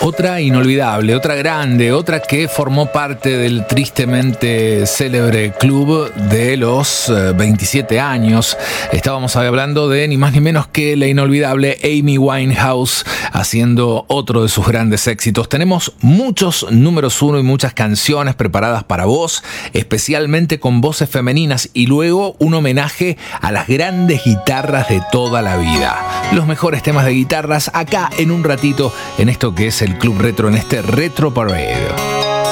Otra inolvidable, otra grande, otra que formó parte del tristemente célebre club de los 27 años. Estábamos hablando de ni más ni menos que la inolvidable Amy Winehouse haciendo otro de sus grandes éxitos. Tenemos muchos números uno y muchas canciones preparadas para vos, especialmente con voces femeninas, y luego un homenaje a las grandes guitarras de toda la vida. Los mejores temas de guitarras acá en un ratito en esto que es el Club Retro, en este Retro Parade.